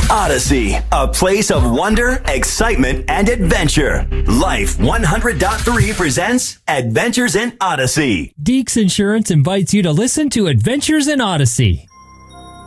Odyssey, a place of wonder, excitement, and adventure. Life 100.3 presents Adventures in Odyssey. Deeks Insurance invites you to listen to Adventures in Odyssey.